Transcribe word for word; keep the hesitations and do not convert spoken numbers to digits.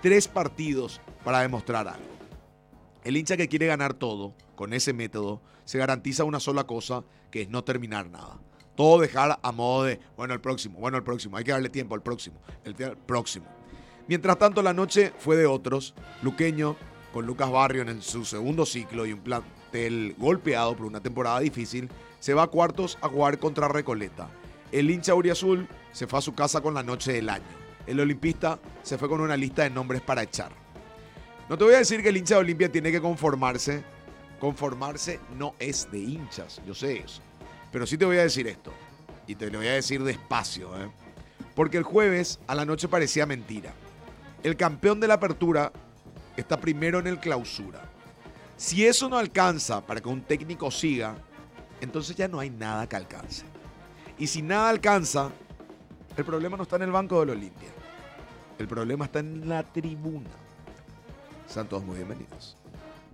tres partidos para demostrar algo. El hincha que quiere ganar todo con ese método se garantiza una sola cosa, que es no terminar nada. Todo dejar a modo de, bueno, el próximo, bueno, el próximo, hay que darle tiempo al próximo, el, el próximo. Mientras tanto, la noche fue de otros. Luqueño, con Lucas Barrio en su segundo ciclo y un plantel golpeado por una temporada difícil, se va a cuartos a jugar contra Recoleta. El hincha auriazul se fue a su casa con la noche del año. El olimpista se fue con una lista de nombres para echar. No te voy a decir que el hincha de Olimpia tiene que conformarse. Conformarse no es de hinchas, yo sé eso. Pero sí te voy a decir esto, y te lo voy a decir despacio, ¿eh? Porque el jueves a la noche parecía mentira. El campeón de la apertura está primero en el clausura. Si eso no alcanza para que un técnico siga, entonces ya no hay nada que alcance. Y si nada alcanza, el problema no está en el banco del Olimpia. El problema está en la tribuna. Sean todos muy bienvenidos.